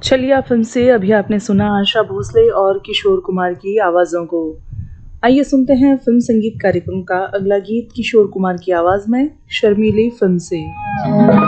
छलिया फिल्म से अभी आपने सुना आशा भोसले और किशोर कुमार की आवाज़ों को। आइए सुनते हैं फिल्म संगीत कार्यक्रम का अगला गीत किशोर कुमार की आवाज़ में शर्मीली फिल्म से।